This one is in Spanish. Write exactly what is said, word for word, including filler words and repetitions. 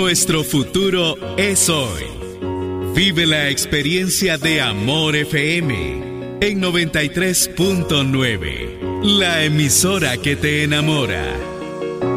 Nuestro futuro es hoy. Vive la experiencia de Amor F M en noventa y tres punto nueve, la emisora que te enamora.